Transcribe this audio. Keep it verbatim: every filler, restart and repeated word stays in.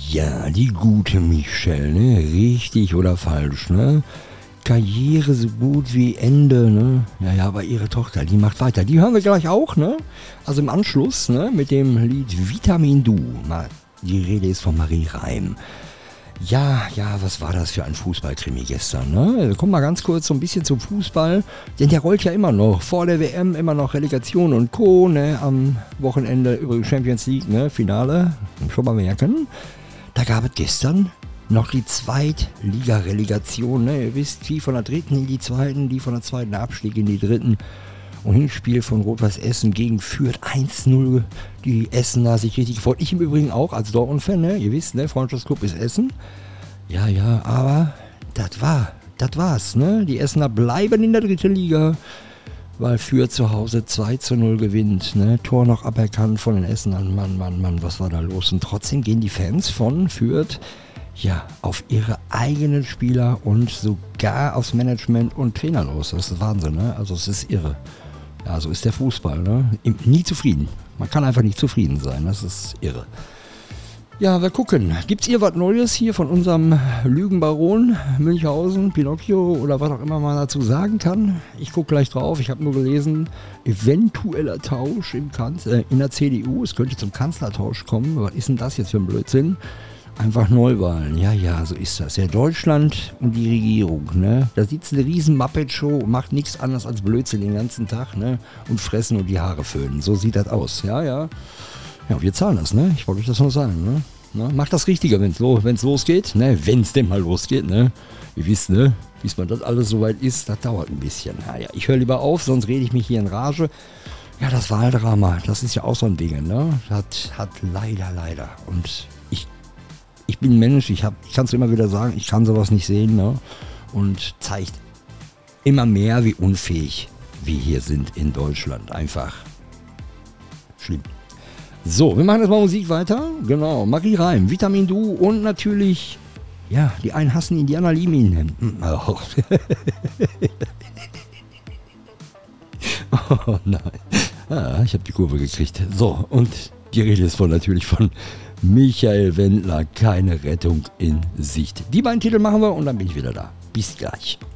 Ja, die gute Michelle, ne? Richtig oder falsch, ne? Karriere so gut wie Ende, ne? Ja, ja, aber ihre Tochter, die macht weiter. Die hören wir gleich auch, ne? Also im Anschluss, ne? Mit dem Lied Vitamin Du. Mal, die Rede ist von Marie Reim. Ja, ja, was war das für ein Fußballkrimi gestern, ne? Kommen wir ganz kurz so ein bisschen zum Fußball, denn der rollt ja immer noch. Vor der W M immer noch Relegation und Co., ne? Am Wochenende übrigens Champions League, ne? Finale, schon mal merken. Da gab es gestern noch die Zweitliga-Relegation, ne? Ihr wisst, die von der dritten in die zweiten, die von der zweiten Abstieg in die dritten. Und Hinspiel von Rot-Weiß Essen gegen Fürth eins null. Die Essener sich richtig gefreut. Ich im Übrigen auch als Dortmund-Fan, ne? Ihr wisst, ne? Freundschaftsclub ist Essen. Ja, ja, aber das war, das war's, ne? Die Essener bleiben in der dritten Liga, weil Fürth zu Hause zwei zu null gewinnt, ne? Tor noch aberkannt von den Essenern. Mann, Mann, Mann, was war da los? Und trotzdem gehen die Fans von Fürth ja, auf ihre eigenen Spieler und sogar aufs Management und Trainer los. Das ist Wahnsinn, ne? Also es ist irre. Ja, so ist der Fußball, ne? Nie zufrieden. Man kann einfach nicht zufrieden sein, das ist irre. Ja, wir gucken. Gibt's ihr was Neues hier von unserem Lügenbaron Münchhausen, Pinocchio oder was auch immer man dazu sagen kann? Ich gucke gleich drauf. Ich habe nur gelesen, eventueller Tausch im Kanzler, in der C D U. Es könnte zum Kanzlertausch kommen. Was ist denn das jetzt für ein Blödsinn? Einfach Neuwahlen, ja, ja, so ist das. Ja, Deutschland und die Regierung, ne? Da sitzt eine riesen Muppet-Show und macht nichts anderes als Blödsinn den ganzen Tag, ne? Und fressen und die Haare föhnen. So sieht das aus, ja, ja. Ja, wir zahlen das, ne? Ich wollte euch das nur sagen, ne? Na, macht das Richtige, wenn es lo- wenn's losgeht, ne? Wenn es denn mal losgeht, ne? Ihr wisst, ne? Bis man das alles soweit ist, das dauert ein bisschen. Naja, ich höre lieber auf, sonst rede ich mich hier in Rage. Ja, das Wahldrama, das ist ja auch so ein Ding, ne? Das hat leider, leider und ich Ich bin ein Mensch, ich, ich kann es immer wieder sagen, ich kann sowas nicht sehen, ne? Und zeigt immer mehr, wie unfähig wir hier sind in Deutschland. Einfach schlimm. So, wir machen jetzt mal Musik weiter. Genau, Marie Reim, Vitamin Du und natürlich, ja, die einen hassen ihn, die anderen lieben ihn. Oh, oh nein. Ah, ich habe die Kurve gekriegt. So, und die Rede ist von natürlich von Michael Wendler, keine Rettung in Sicht. Die beiden Titel machen wir und dann bin ich wieder da. Bis gleich.